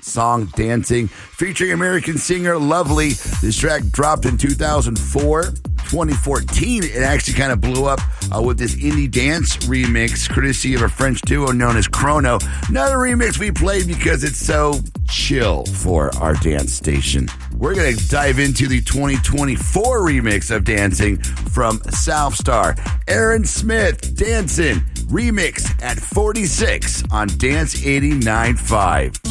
song Dancing, featuring American singer Lovely. This track dropped in 2004. 2014, it actually kind of blew up with this indie dance remix, courtesy of a French duo known as Chrono. Not a remix we played because it's so chill for our dance station. We're going to dive into the 2024 remix of Dancing from Southstar. Aaron Smith, Dancing, remix at 46 on Dance 89.5.